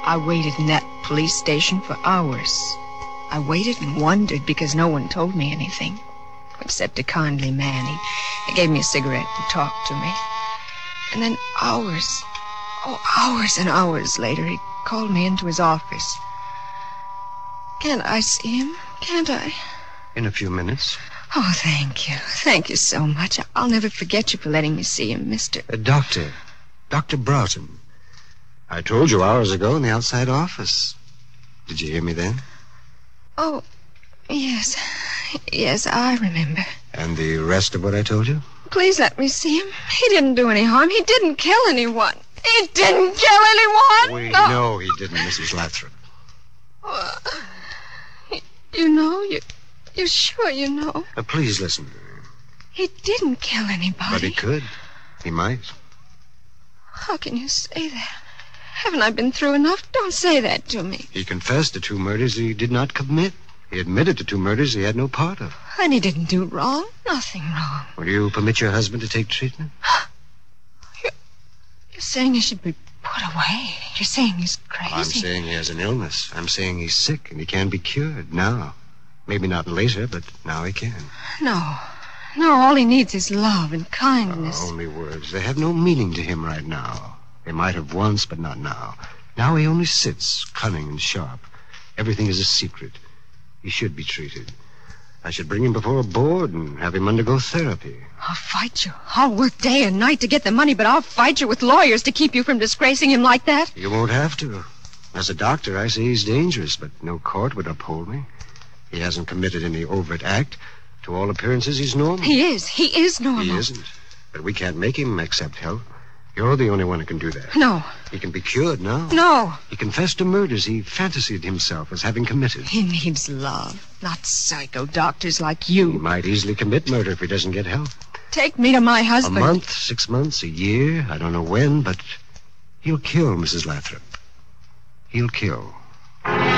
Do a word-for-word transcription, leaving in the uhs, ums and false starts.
I waited in that police station for hours. I waited and wondered because no one told me anything. Except a kindly man. He, he gave me a cigarette and talked to me. And then hours, oh, hours and hours later, he called me into his office. Can't I see him? Can't I? In a few minutes. Oh, thank you. Thank you so much. I'll never forget you for letting me see him, Mister... Uh, doctor. Doctor Broughton. I told you hours ago in the outside office. Did you hear me then? Oh, yes. Yes, I remember. And the rest of what I told you? Please let me see him. He didn't do any harm. He didn't kill anyone. He didn't kill anyone. We no. know he didn't, Missus Lathrop. Uh, you know? You, you're sure you know? Uh, please listen to me. He didn't kill anybody. But he could. He might. How can you say that? Haven't I been through enough? Don't say that to me. He confessed to two murders he did not commit. He admitted to two murders he had no part of. And he didn't do wrong. Nothing wrong. Will you permit your husband to take treatment? You're, you're saying he should be put away. You're saying he's crazy. I'm saying he has an illness. I'm saying he's sick and he can be cured now. Maybe not later, but now he can. No. No, all he needs is love and kindness. Oh, only words. They have no meaning to him right now. They might have once, but not now. Now he only sits, cunning and sharp. Everything is a secret. He should be treated. I should bring him before a board and have him undergo therapy. I'll fight you. I'll work day and night to get the money, but I'll fight you with lawyers to keep you from disgracing him like that. You won't have to. As a doctor, I say he's dangerous, but no court would uphold me. He hasn't committed any overt act. To all appearances, he's normal. He is. He is normal. He isn't. But we can't make him accept help. You're the only one who can do that. No. He can be cured now. No. He confessed to murders he fantasied himself as having committed. He needs love, not psycho doctors like you. He might easily commit murder if he doesn't get help. Take me to my husband. A month, six months, a year, I don't know when, but he'll kill Missus Lathrop. He'll kill.